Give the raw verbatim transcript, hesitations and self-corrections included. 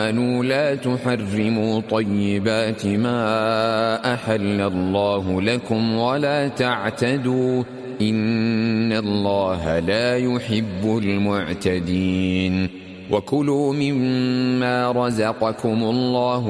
لا تحرموا طيبات ما أحل الله لكم ولا تعتدوا إن الله لا يحب المعتدين وكلوا مما رزقكم الله